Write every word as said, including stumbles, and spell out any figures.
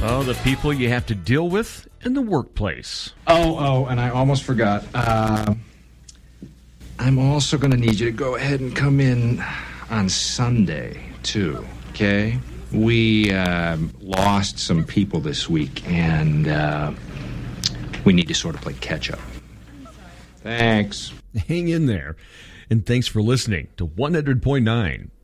Oh, the people you have to deal with in the workplace. Oh, oh, and I almost forgot. Uh, I'm also going to need you to go ahead and come in on Sunday, too, okay? We uh, lost some people this week, and uh, we need to sort of play catch-up. Thanks. Hang in there. And thanks for listening to one hundred point nine